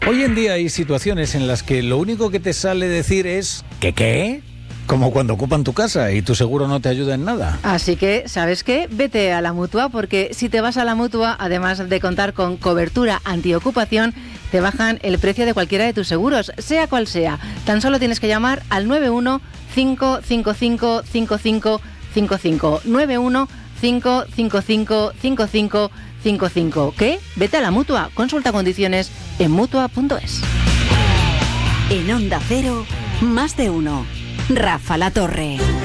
Hoy en día hay situaciones en las que lo único que te sale decir es ¿qué? Como cuando ocupan tu casa y tu seguro no te ayuda en nada. Así que, ¿sabes qué? Vete a la Mutua, porque si te vas a la Mutua, además de contar con cobertura antiocupación, te bajan el precio de cualquiera de tus seguros, sea cual sea. Tan solo tienes que llamar al 91 555 5555. 91 555 5555. ¿Qué? Vete a la Mutua. Consulta condiciones en mutua.es. En Onda Cero, más de uno. Rafa La Torre.